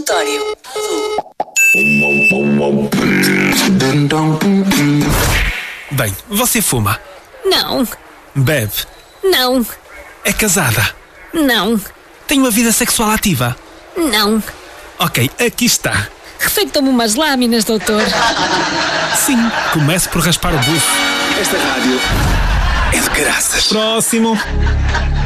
António. Bem, você fuma? Não, Bebe? não, É casada? não, Tem uma vida sexual ativa? não. Ok, aqui está. Receitam-me umas lâminas, doutor. Sim, comece por raspar o bufo. Esta rádio é de graças. Próximo.